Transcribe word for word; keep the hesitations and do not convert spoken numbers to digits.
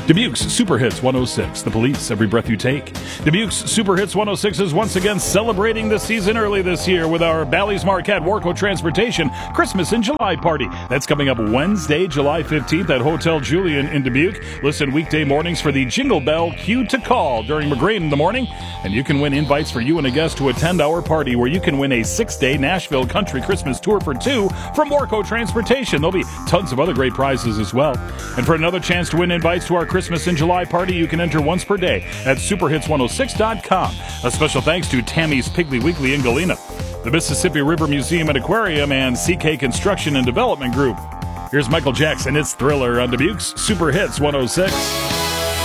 Dubuque's Super Hits one oh six, The Police, Every Breath You Take. Dubuque's Super Hits one oh six is once again celebrating the season early this year with our Bally's Marquette Warco Transportation Christmas in July party. That's coming up Wednesday, July fifteenth at Hotel Julian in Dubuque. Listen weekday mornings for the Jingle Bell Cue to Call during McGrain in the morning, and you can win invites for you and a guest to attend our party where you can win a six-day Nashville Country Christmas Tour for two from Warco Transportation. There'll be tons of other great prizes as well. And for another chance to win invites to our Christmas in July party, you can enter once per day at super hits one oh six dot com. A special thanks to Tammy's Piggly Weekly in Galena, the Mississippi River Museum and Aquarium, and C K Construction and Development Group. Here's Michael Jackson, it's Thriller on Dubuque's Super Hits one oh six.